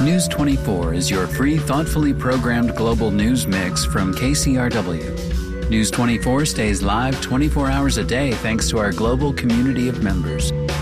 News 24 is your free, thoughtfully programmed global news mix from KCRW. News 24 stays live 24 hours a day thanks to our global community of members.